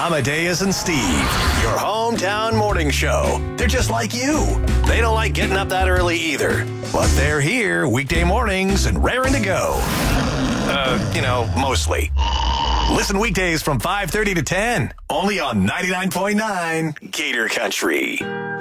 Amadeus and Steve, your hometown morning show. They're just like you. They don't like getting up that early either. But they're here weekday mornings and raring to go. Mostly. Listen weekdays from 5:30 to 10, only on 99.9 Gator Country.